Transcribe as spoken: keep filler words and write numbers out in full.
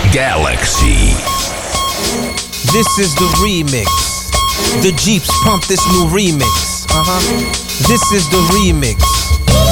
Galaxy. This is the remix. The Jeeps pump this new remix. Uh-huh. This is the remix.